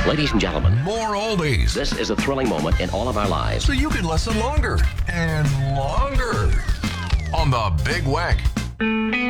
Ladies and gentlemen, More oldies, this is a thrilling moment in all of our lives. so you can listen longer and longer on the Big Weck.